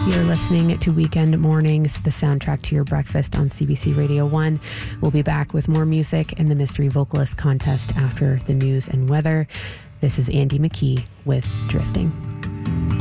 You're listening to Weekend Mornings, the soundtrack to your breakfast on CBC Radio 1. We'll be back with more music and the Mystery Vocalist Contest after the news and weather. This is Andy McKee with Drifting.